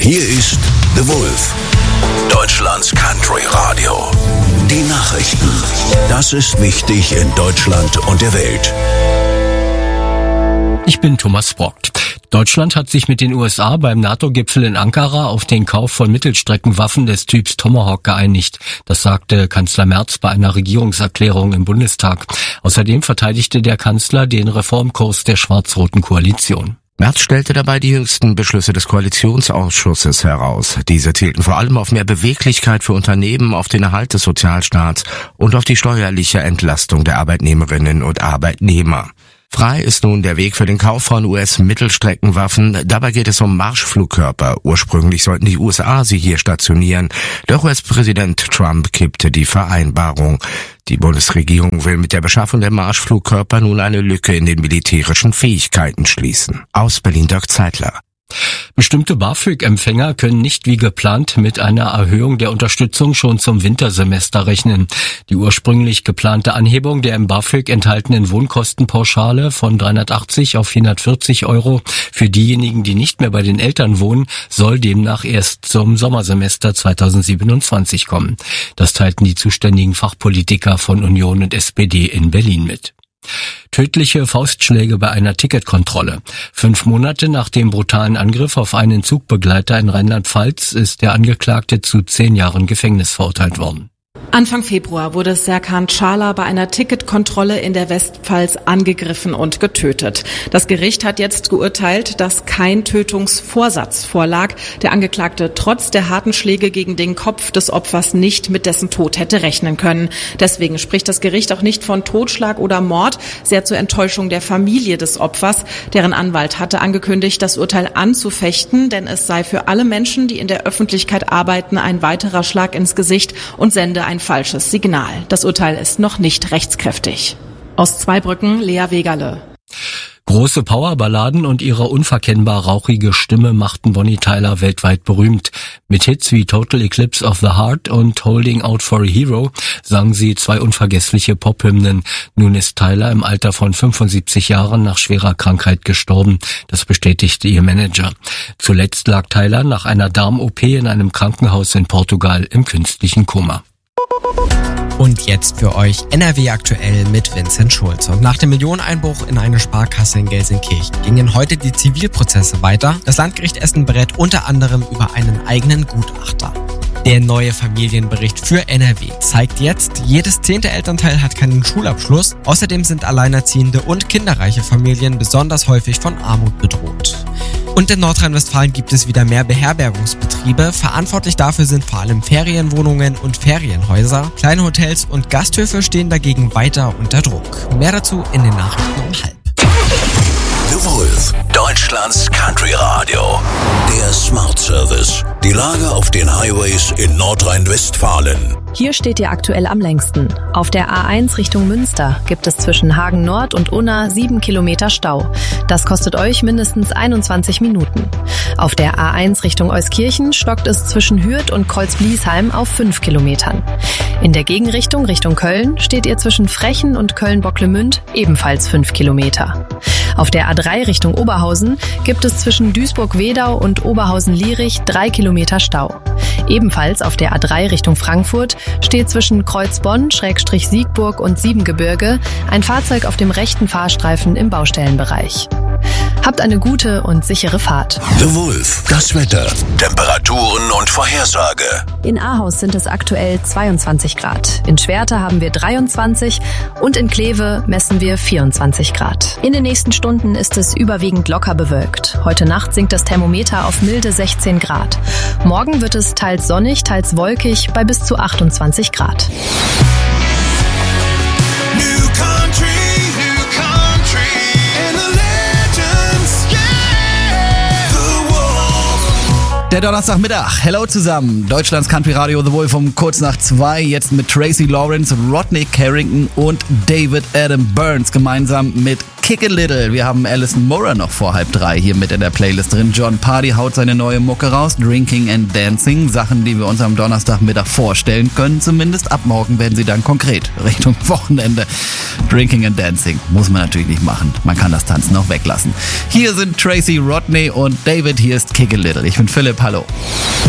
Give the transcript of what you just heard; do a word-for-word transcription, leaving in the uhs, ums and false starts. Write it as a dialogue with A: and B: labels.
A: Hier ist The Wolf, Deutschlands Country Radio. Die Nachrichten. Das ist wichtig in Deutschland und der Welt.
B: Ich bin Thomas Brockt. Deutschland hat sich mit den U S A beim NATO-Gipfel in Ankara auf den Kauf von Mittelstreckenwaffen des Typs Tomahawk geeinigt. Das sagte Kanzler Merz bei einer Regierungserklärung im Bundestag. Außerdem verteidigte der Kanzler den Reformkurs der schwarz-roten Koalition.
C: Merz stellte dabei die jüngsten Beschlüsse des Koalitionsausschusses heraus. Diese zielten vor allem auf mehr Beweglichkeit für Unternehmen, auf den Erhalt des Sozialstaats und auf die steuerliche Entlastung der Arbeitnehmerinnen und Arbeitnehmer. Frei ist nun der Weg für den Kauf von U S-Mittelstreckenwaffen. Dabei geht es um Marschflugkörper. Ursprünglich sollten die U S A sie hier stationieren. Doch U S-Präsident Trump kippte die Vereinbarung. Die Bundesregierung will mit der Beschaffung der Marschflugkörper nun eine Lücke in den militärischen Fähigkeiten schließen. Aus Berlin Dirk Zeitler.
B: Bestimmte BAföG-Empfänger können nicht wie geplant mit einer Erhöhung der Unterstützung schon zum Wintersemester rechnen. Die ursprünglich geplante Anhebung der im BAföG enthaltenen Wohnkostenpauschale von dreihundertachtzig auf vierhundertvierzig Euro für diejenigen, die nicht mehr bei den Eltern wohnen, soll demnach erst zum Sommersemester zweitausendsiebenundzwanzig kommen. Das teilten die zuständigen Fachpolitiker von Union und S P D in Berlin mit. Tödliche Faustschläge bei einer Ticketkontrolle. Fünf Monate nach dem brutalen Angriff auf einen Zugbegleiter in Rheinland-Pfalz ist der Angeklagte zu zehn Jahren Gefängnis verurteilt worden.
D: Anfang Februar wurde Serkan Çağlar bei einer Ticketkontrolle in der Westpfalz angegriffen und getötet. Das Gericht hat jetzt geurteilt, dass kein Tötungsvorsatz vorlag. Der Angeklagte trotz der harten Schläge gegen den Kopf des Opfers nicht mit dessen Tod hätte rechnen können. Deswegen spricht das Gericht auch nicht von Totschlag oder Mord, sehr zur Enttäuschung der Familie des Opfers. Deren Anwalt hatte angekündigt, das Urteil anzufechten, denn es sei für alle Menschen, die in der Öffentlichkeit arbeiten, ein weiterer Schlag ins Gesicht und sende ein falsches Signal. Das Urteil ist noch nicht rechtskräftig. Aus Zweibrücken, Lea Wegerle.
B: Große Powerballaden und ihre unverkennbar rauchige Stimme machten Bonnie Tyler weltweit berühmt. Mit Hits wie Total Eclipse of the Heart und Holding Out for a Hero sang sie zwei unvergessliche Pophymnen. Nun ist Tyler im Alter von fünfundsiebzig Jahren nach schwerer Krankheit gestorben. Das bestätigte ihr Manager. Zuletzt lag Tyler nach einer Darm-O P in einem Krankenhaus in Portugal im künstlichen Koma.
E: Und jetzt für euch N R W aktuell mit Vincent Schulz. Und nach dem Millioneneinbruch in eine Sparkasse in Gelsenkirchen gingen heute die Zivilprozesse weiter. Das Landgericht Essen berät unter anderem über einen eigenen Gutachter. Der neue Familienbericht für N R W zeigt jetzt, jedes zehnte Elternteil hat keinen Schulabschluss. Außerdem sind alleinerziehende und kinderreiche Familien besonders häufig von Armut bedroht. Und in Nordrhein-Westfalen gibt es wieder mehr Beherbergungsbetriebe. Verantwortlich dafür sind vor allem Ferienwohnungen und Ferienhäuser. Kleine Hotels und Gasthöfe stehen dagegen weiter unter Druck. Mehr dazu in den Nachrichten um halb.
A: The Wolf, Deutschlands Country Radio. Der Smart Service. Die Lage auf den Highways in Nordrhein-Westfalen.
F: Hier steht ihr aktuell am längsten. Auf der A eins Richtung Münster gibt es zwischen Hagen Nord und Unna sieben Kilometer Stau. Das kostet euch mindestens einundzwanzig Minuten. Auf der A eins Richtung Euskirchen stockt es zwischen Hürth und Kreuzbliesheim auf fünf Kilometern. In der Gegenrichtung Richtung Köln steht ihr zwischen Frechen und Köln-Bocklemünd ebenfalls fünf Kilometer. Auf der A drei Richtung Oberhausen gibt es zwischen Duisburg-Wedau und Oberhausen-Lierich drei Kilometer Stau. Ebenfalls auf der A drei Richtung Frankfurt steht zwischen Kreuzbonn-Siegburg und Siebengebirge ein Fahrzeug auf dem rechten Fahrstreifen im Baustellenbereich. Habt eine gute und sichere Fahrt.
A: The Wolf, das Wetter, Temperaturen und Vorhersage.
F: In Ahaus sind es aktuell zweiundzwanzig Grad. In Schwerte haben wir dreiundzwanzig und in Kleve messen wir vierundzwanzig Grad. In den nächsten Stunden ist es überwiegend locker bewölkt. Heute Nacht sinkt das Thermometer auf milde sechzehn Grad. Morgen wird es teils sonnig, teils wolkig bei bis zu achtundzwanzig Grad.
G: New country, new country, and the legends, yeah, The Wolf.
H: Der Donnerstagmittag. Hello zusammen. Deutschlands Country Radio The Wolf um kurz nach zwei. Jetzt mit Tracy Lawrence, Rodney Carrington und David Adam Burns gemeinsam mit Kick a Little. Wir haben Alison Moore noch vor halb drei hier mit in der Playlist drin. John Party haut seine neue Mucke raus. Drinking and Dancing. Sachen, die wir uns am Donnerstagmittag vorstellen können. Zumindest ab morgen werden sie dann konkret. Richtung Wochenende. Drinking and Dancing. Muss man natürlich nicht machen. Man kann das Tanzen auch weglassen. Hier sind Tracy Rodney und David. Hier ist Kick a Little. Ich bin Philipp. Hallo.